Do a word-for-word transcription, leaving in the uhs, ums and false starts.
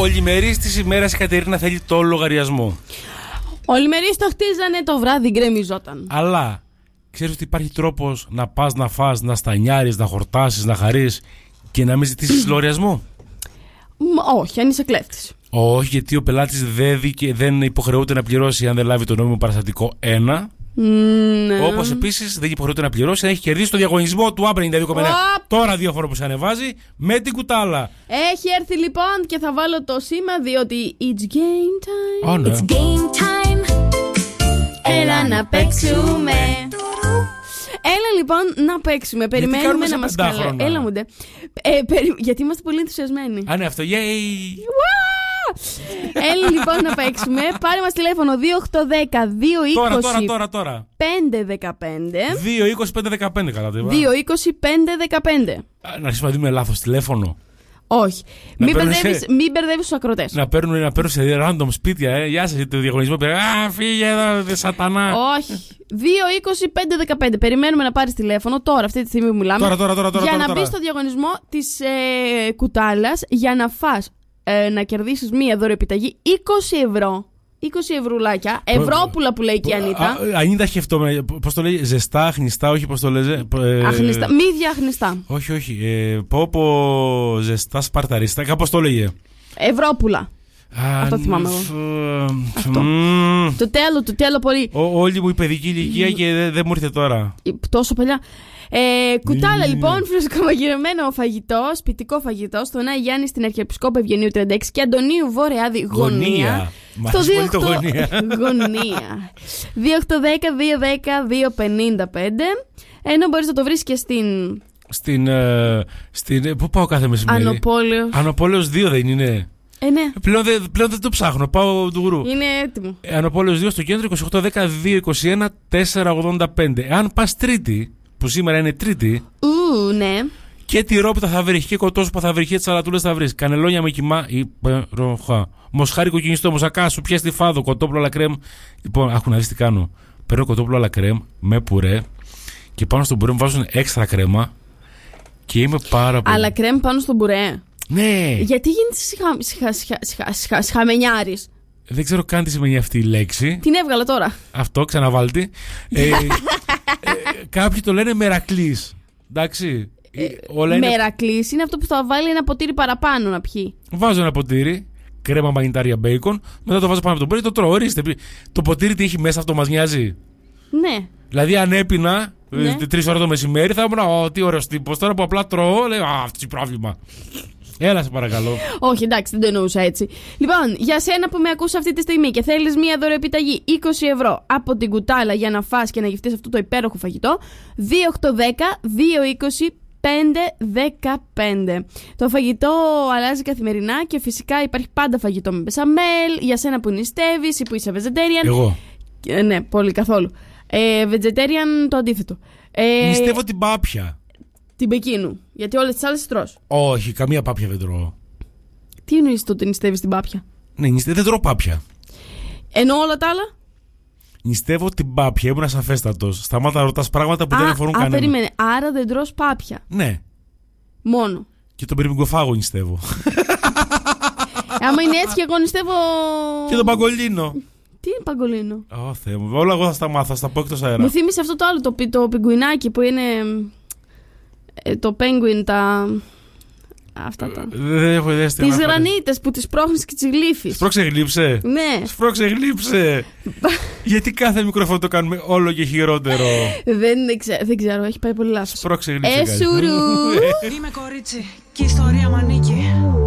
Ο λιμερής της ημέρας η Κατερίνα θέλει το λογαριασμό. Ο λιμερής το χτίζανε, το βράδυ γκρεμιζόταν. Αλλά ξέρεις ότι υπάρχει τρόπος να πας να φας, να στανιάρεις, να χορτάσεις, να χαρείς και να μην ζητήσεις λογαριασμό? Όχι, αν είσαι κλέφτης. Όχι, γιατί ο πελάτης δεν, δικαι... δεν υποχρεούται να πληρώσει αν δεν λάβει το νόμιμο παραστατικό ένα. Ναι. Όπως επίσης δεν υποχρεούται να πληρώσει αν έχει κερδίσει το διαγωνισμό του Άμπρεν ενενήντα δύο κόμμα εννέα. Τώρα δύο φορές που σε ανεβάζει με την κουτάλα. Έχει έρθει λοιπόν και θα βάλω το σήμα διότι it's game time. Oh, ναι. It's game time. Έλα να παίξουμε. Έλα λοιπόν να παίξουμε. Περιμένουμε να μας καλέσει. Έλα μου ντε. Ε, περι... Γιατί είμαστε πολύ ενθουσιασμένοι. Α, ναι, αυτό. Yay! Έλα λοιπόν να παίξουμε. Πάρε μας τηλέφωνο δύο οκτώ ένα μηδέν δύο είκοσι Τώρα, τώρα, τώρα, τώρα. πέντε δεκαπέντε δύο είκοσι πέντε δεκαπέντε, καλά το είπα. δύο είκοσι πέντε δεκαπέντε. Να αρχίσουμε να δούμε λάθος τηλέφωνο. Όχι. Να μην μπερδεύεις, σε... μην μπερδεύεις τους ακροτές. Να παίρνουν, να παίρνουν σε random σπίτια, ε. Γεια σας, το διαγωνισμό. Α, φύγε εδώ, δε σατανά. Όχι. δύο είκοσι πέντε δεκαπέντε. Περιμένουμε να πάρεις τηλέφωνο τώρα, αυτή τη στιγμή που μιλάμε. Τώρα, τώρα, τώρα, τώρα, για τώρα, να τώρα. μπεις στο διαγωνισμό της ε, κουτάλας για να φας, ε, να κερδίσεις μία δωροεπιταγή είκοσι ευρώ. είκοσι ευρουλάκια. Ευρώπουλα που λέει και η Ανίτα. Ανίτα σκεφτόμαι. Πώς το λέει, ζεστά, αχνιστά, όχι πώς το λέει. Αχνιστά. Μύδια αχνιστά. Όχι, όχι. Ε, πω πω ζεστά σπαρταρίστα. Κάπως το λέγε. Ευρώπουλα. Αυτό θυμάμαι εγώ. Αυτό. Το τέλο, το τέλο πολύ. Όλη μου η παιδική ηλικία και δεν μου ήρθε τώρα. Τόσο παλιά. Ε, κουτάλα λοιπόν, φρεσκομαγειρεμένο φαγητό, σπιτικό φαγητό, στον Άι Γιάννη στην Αρχιεπισκόπου Ευγενίου τριάντα έξι και Αντωνίου Βορειάδη Γωνία. Στο δύο οκτώ Γωνία. δύο οκτώ ένα μηδέν δύο ένα δύο πέντε πέντε. Ενώ μπορείς να το βρεις και στην. Στην. στην πού πάω κάθε μεσημέρι? Ανοπόλεως. Ανοπόλεως δύο δεν είναι? Ε, ναι. Πλέον, δε, πλέον δεν το ψάχνω, πάω του γουρού. Είναι έτοιμο. Ε, Ανοπόλεως δύο στο κέντρο είκοσι οκτώ δέκα δύο είκοσι ένα τέσσερα ογδόντα πέντε. Αν πας Τρίτη, που σήμερα είναι Τρίτη. Ου, ναι. Και τυρόπιτα θα βρει, και κοτόσουπα θα βρει, και τσαλατούλες θα βρει. Κανελόνια με κιμά υπέροχα. Μοσχάρι κοκκινιστό, μοσακά, σου πιάσει τη φάδο, κοτόπουλο αλα κρέμ. Λοιπόν, άκου να δεις τι κάνω. Παίρνω κοτόπουλο αλα κρέμ με πουρέ και πάνω στο πουρέ μου βάζουν έξτρα κρέμα και είμαι πάρα πολύ. Αλλά κρέμ πάνω στο πουρέ. Ναι. Γιατί γίνεται σχαμενιάρης? Δεν ξέρω καν τι σημαίνει αυτή η λέξη. Την έβγαλα τώρα. Αυτό, ξαναβάλτη. ε, ε, κάποιοι το λένε μερακλής. Εντάξει. Ε, είναι... Μερακλής είναι αυτό που θα βάλει ένα ποτήρι παραπάνω να πιει. Βάζω ένα ποτήρι, κρέμα μαγνητάρια μπέικον, μετά το βάζω πάνω από το ποτήρι, το τρώω. Ορίστε. Το ποτήρι τι έχει μέσα, αυτό μας νοιάζει? Ναι. Δηλαδή, αν έπινα ναι. τρεις ώρες το μεσημέρι, θα ήμουν, Ω, τι ωραίος τύπος. Τώρα που απλά τρώω, λέω, Α, αυτό είναι πρόβλημα. Έλα, σε παρακαλώ. Όχι, εντάξει, δεν το εννοούσα έτσι. Λοιπόν, για σένα που με ακούς αυτή τη στιγμή και θέλεις μία δωροεπιταγή είκοσι ευρώ από την κουτάλα για να φας και να γευτείς αυτό το υπέροχο φαγητό, δύο οκτώ ένα μηδέν δύο είκοσι πέντε δεκαπέντε. Το φαγητό αλλάζει καθημερινά και φυσικά υπάρχει πάντα φαγητό με μπεσαμέλ. Για σένα που νηστεύεις ή που είσαι vegetarian. Εγώ. Ε, ναι, πολύ καθόλου. Ε, vegetarian το αντίθετο. Ε, Νηστεύω την πάπια. Την πεκίνου. Γιατί όλες τις άλλες τρως. Όχι, καμία πάπια δεν τρώω. Τι εννοείς το ότι νηστεύεις την πάπια? Ναι, νηστεύω, δεν τρώω πάπια. Ενώ όλα τα άλλα? Νηστεύω την πάπια, ήμουν ασαφέστατος. Σταμάτα να ρωτάς πράγματα που α, δεν αφορούν κανένα. Α, περίμενε. Άρα δεν τρως πάπια. Ναι. Μόνο. Και τον πυρμικοφάγο νηστεύω. Άμα είναι έτσι και εγώ νηστεύω. Και τον παγκολίνο. Τι είναι παγκολίνο? Ω, oh, Θεέ μου. Όλα εγώ θα στα μάθω, θα στα πω εκτός αέρα. Μου θύμισε αυτό το άλλο, το, το πιγκουινάκι που είναι. Ε, το penguin, τα. Αυτά τα. Δεν έχω ιδέα. Τις γρανίτες που τις πρόχνεις και τις γλύφεις. Σπρώξε γλύψε. Ναι. Σπρώξε γλύψε. Γιατί κάθε μικρόφωνο το κάνουμε όλο και χειρότερο? Δεν, ξέ, δεν ξέρω, έχει πάει πολύ λάθος. Σπρώξε γλύψε. Εσουρού. Είμαι κορίτσι και η ιστορία μ' ανήκει.